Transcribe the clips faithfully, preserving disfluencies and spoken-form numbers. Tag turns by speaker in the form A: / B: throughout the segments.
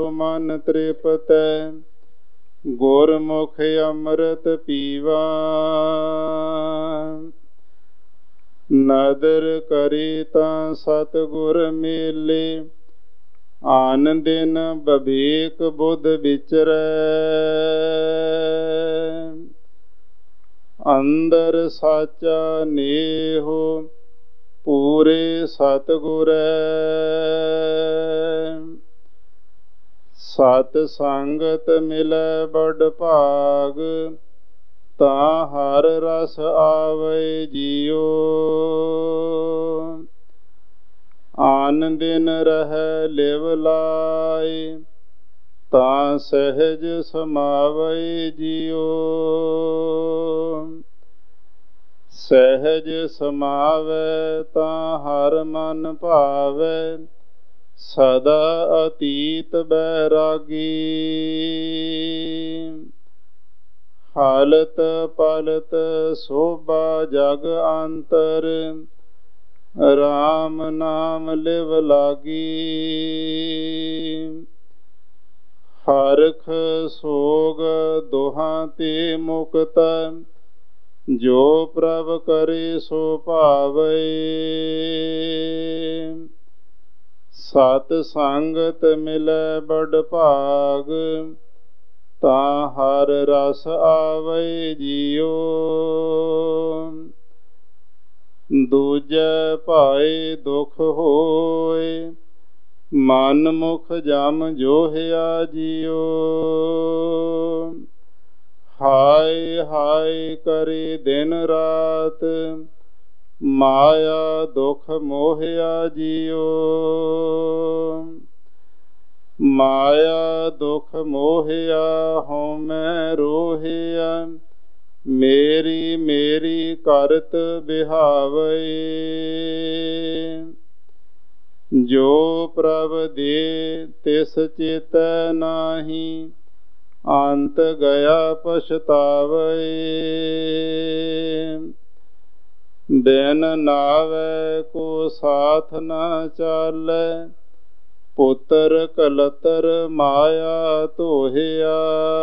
A: ਮਨ ਤ੍ਰਿਪਤੈ, ਗੁਰਮੁਖ ਅੰਮ੍ਰਿਤ ਪੀਵਾ। ਨਦਰ ਕਰੀ ਤਾਂ ਸਤਿਗੁਰ ਮੇਲੇ, ਆਨ ਦਿਨ ਬਵੇਕ ਬੁੱਧ ਵਿਚਰੈ। ਅੰਦਰ ਸਾਚਾ ਨੇਹੋ ਪੂਰੇ ਸਤਿਗੁਰੈ, ਸਤ ਸੰਗਤ ਮਿਲੈ ਬੜ ਭਾਗ, ਤਾਂ ਹਰ ਰਸ ਆਵੈ ਜੀਓ। ਆਨ ਦਿਨ ਰਹਿ ਲਿਵ ਲਾਇ, ਤਾਂ ਸਹਿਜ ਸਮਾਵੈ ਜੀਓ। ਸਹਿਜ ਸਮਾਵੈ ਤਾਂ ਹਰ ਮਨ ਭਾਵੈ, ਸਦਾ ਅਤੀਤ ਬੈਰਾਗੀ। ਹਾਲਤ ਪਲਤ ਸੋਭਾ ਜਗ ਅੰਤਰ, ਰਾਮ ਨਾਮ ਲਿਵ ਲਾਗੀ। ਹਰਖ ਸੋਗ ਦੋਹਾਂ ਤੇ ਮੁਕਤ, ਜੋ ਪ੍ਰਭ ਕਰੇ ਸੋ ਭਾਵੈ। ਸਤ ਸੰਗਤ ਮਿਲੈ ਬੜ ਭਾਗ, ਤਾਂ ਹਰ ਰਸ ਆਵੈ ਜੀਓ। ਦੂਜੈ ਭਾਏ ਦੁਖ ਹੋਏ, ਮਨ ਮੁਖ ਜਮ ਜੋਹਿਆ ਜੀਓ। ਹਾਏ ਹਾਏ ਕਰੀ ਦਿਨ ਰਾਤ, ਮਾਇਆ ਦੁਖ ਮੋਹਿਆ ਜੀਓ। ਮਾਇਆ ਦੁਖ ਮੋਹਿਆ ਹਉਮੈ ਰੋਹਿਆ, ਮੇਰੀ ਮੇਰੀ ਕਰਤ ਬਿਹਾਵੈ। ਜੋ ਪ੍ਰਭ ਦੇ ਤਿਸ ਚੇਤੈ ਨਾਹੀ, ਅੰਤ ਗਿਆ ਪਛਤਾਵੈ। ਬਿਨ ਨਾਵੈ ਕੋ ਸਾਥ ਨਾ ਚਾਲੈ, ਪੁੱਤਰ ਕਲਤਰ ਮਾਇਆ ਧੋਹਿਆ।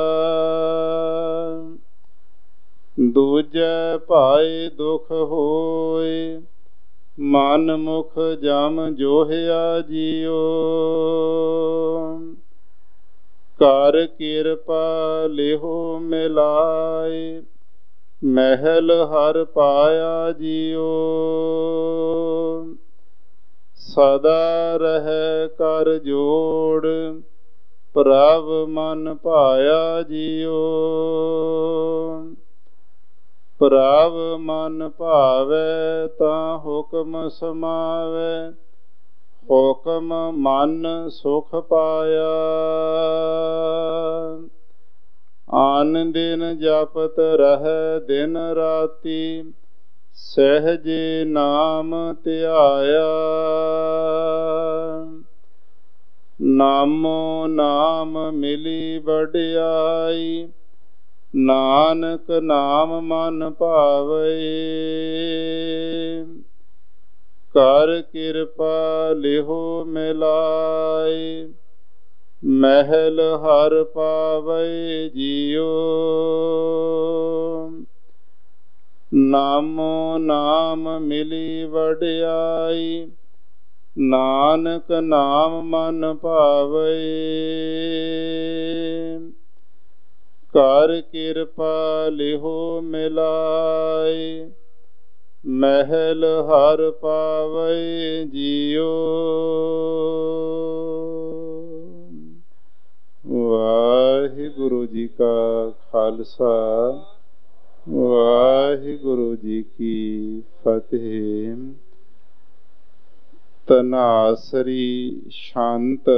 A: ਦੂਜੈ ਭਾਏ ਦੁਖ ਹੋਏ, ਮਨ ਮੁਖ ਜਮ ਜੋਹਿਆ ਜੀਓ। ਕਰ ਕਿਰਪਾ ਲਿਹੋ ਮਿਲਾਏ, ਮਹਿਲ ਹਰ ਪਾਇਆ ਜੀਓ। ਸਦਾ ਰਹਿ ਕਰ ਜੋੜ, ਪ੍ਰਭ ਮਨ ਭਾਇਆ ਜੀਓ। ਪ੍ਰਭ ਮਨ ਭਾਵੈ ਤਾਂ ਹੁਕਮ ਸਮਾਵੈ, ਹੁਕਮ ਮਨ ਸੁਖ ਪਾਇਆ। ਆਨ ਦਿਨ ਜਪਤ ਰਹਿ ਦਿਨ ਰਾਤੀ, ਸਹਿਜੇ ਨਾਮ ਧਿਆਇਆ। ਨਾਮੋ ਨਾਮ ਮਿਲੀ ਵਡਿਆਈ, ਨਾਨਕ ਨਾਮ ਮਨ ਭਾਵੈ। ਕਰ ਕਿਰਪਾ ਲਿਹੋ ਮਿਲਾਏ, ਮਹਿਲ ਹਰ ਪਾਵੈ ਜੀਓ। ਨਾਮੋ ਨਾਮ ਮਿਲੀ ਵਡਿਆਈ, ਨਾਨਕ ਨਾਮ ਮਨ ਭਾਵੈ। ਕਰ ਕਿਰਪਾ ਲਿਹੋ ਮਿਲਾਏ, ਮਹਿਲ ਹਰ ਪਾਵੈ ਜੀਓ। ਵਾਹਿਗੁਰੂ ਜੀ ਕਾ ਖਾਲਸਾ, ਵਾਹਿਗੁਰੂ ਜੀ ਕੀ ਫਤਿਹ। ਧਨਾਸਰੀ ਸ਼ਾਂਤ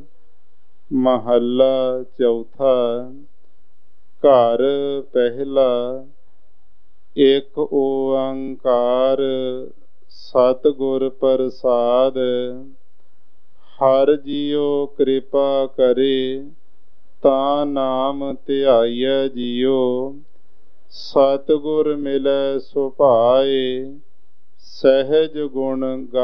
A: ਮਹੱਲਾ ਚੌਥਾ। ਘਰ ਪਹਿਲਾ। ਇੱਕ ਓੰਕਾਰ ਸਤਿਗੁਰ ਪ੍ਰਸਾਦ। ਹਰ ਜੀਉ ਕਿਰਪਾ ਕਰੇ, ਤਾਂ ਨਾਮ ਧਿਆਈਐ ਜੀਉ। ਸਤਿਗੁਰ ਮਿਲੈ ਸੁਭਾਏ, ਸਹਿਜ ਗੁਣ ਗਾ